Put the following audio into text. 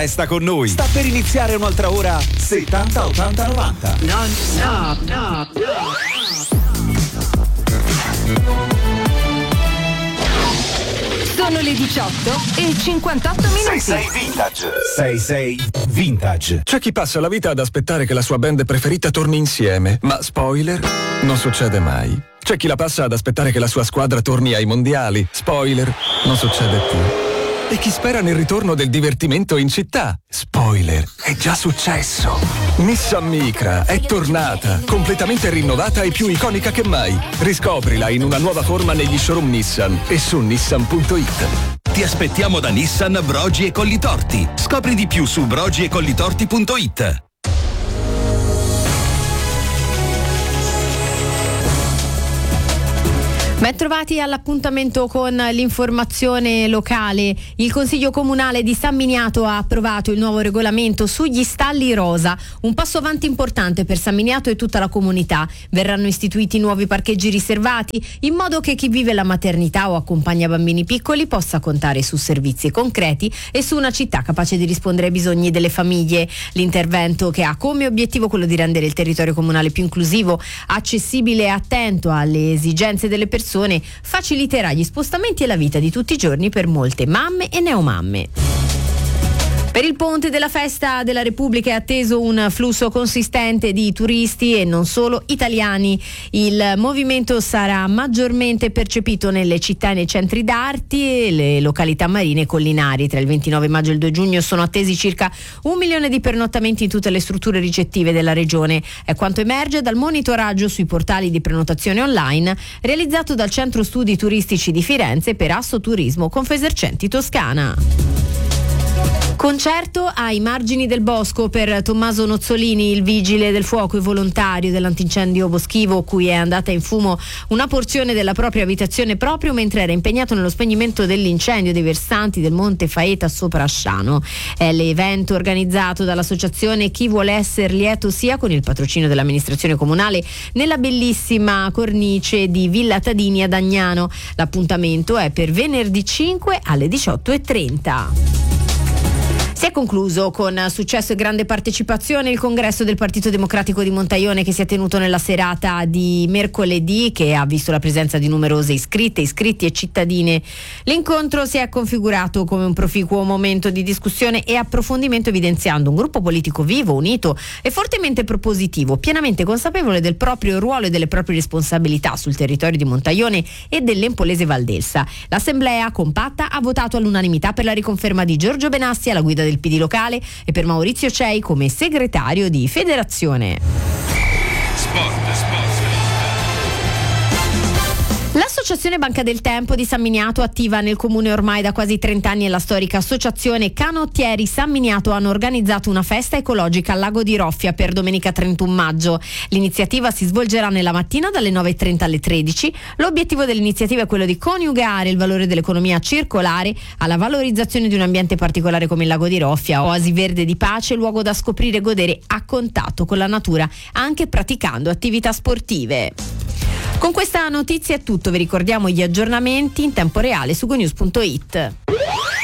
Resta con noi. Sta per iniziare un'altra ora 70 80 90. Non stop. Sono le 18:58. 6 Vintage. 6 Vintage. C'è chi passa la vita ad aspettare che la sua band preferita torni insieme, ma spoiler, non succede mai. C'è chi la passa ad aspettare che la sua squadra torni ai mondiali, spoiler, non succede più. E chi spera nel ritorno del divertimento in città, spoiler, è già successo. Nissan Micra è tornata, completamente rinnovata e più iconica che mai. Riscoprila in una nuova forma negli showroom Nissan e su nissan.it. Ti aspettiamo da Nissan Brogi e Collitorti. Scopri di più su brogiecollitorti.it. Ben trovati all'appuntamento con l'informazione locale. Il Consiglio Comunale di San Miniato ha approvato il nuovo regolamento sugli stalli rosa, un passo avanti importante per San Miniato e tutta la comunità. Verranno istituiti nuovi parcheggi riservati in modo che chi vive la maternità o accompagna bambini piccoli possa contare su servizi concreti e su una città capace di rispondere ai bisogni delle famiglie. L'intervento, che ha come obiettivo quello di rendere il territorio comunale più inclusivo, accessibile e attento alle esigenze delle persone, faciliterà gli spostamenti e la vita di tutti i giorni per molte mamme e neomamme. Per il ponte della Festa della Repubblica è atteso un flusso consistente di turisti e non solo italiani. Il movimento sarà maggiormente percepito nelle città e nei centri d'arte e le località marine e collinari. Tra il 29 maggio e il 2 giugno sono attesi circa 1 milione di pernottamenti in tutte le strutture ricettive della regione. È quanto emerge dal monitoraggio sui portali di prenotazione online realizzato dal Centro Studi Turistici di Firenze per Assoturismo Confesercenti Toscana. Concerto ai margini del bosco per Tommaso Nozzolini, il vigile del fuoco e volontario dell'antincendio boschivo, cui è andata in fumo una porzione della propria abitazione proprio mentre era impegnato nello spegnimento dell'incendio dei versanti del Monte Faeta sopra Asciano. È l'evento organizzato dall'associazione Chi vuole essere lieto sia, con il patrocinio dell'amministrazione comunale, nella bellissima cornice di Villa Tadini ad Agnano. L'appuntamento è per venerdì 5 alle 18:30. Si è concluso con successo e grande partecipazione il congresso del Partito Democratico di Montaione, che si è tenuto nella serata di mercoledì, che ha visto la presenza di numerose iscritte, iscritti e cittadine. L'incontro si è configurato come un proficuo momento di discussione e approfondimento, evidenziando un gruppo politico vivo, unito e fortemente propositivo, pienamente consapevole del proprio ruolo e delle proprie responsabilità sul territorio di Montaione e dell'Empolese Valdelsa. L'assemblea compatta ha votato all'unanimità per la riconferma di Giorgio Benassi alla guida del PD locale e per Maurizio Cei come segretario di federazione. Sport. L'Associazione Banca del Tempo di San Miniato, attiva nel comune ormai da quasi 30 anni, e la storica associazione Canottieri San Miniato hanno organizzato una festa ecologica al lago di Roffia per domenica 31 maggio. L'iniziativa si svolgerà nella mattina dalle 9:30 alle 13. L'obiettivo dell'iniziativa è quello di coniugare il valore dell'economia circolare alla valorizzazione di un ambiente particolare come il lago di Roffia, oasi verde di pace, luogo da scoprire e godere a contatto con la natura, anche praticando attività sportive. Con questa notizia è tutto, vi ricordiamo gli aggiornamenti in tempo reale su gonews.it.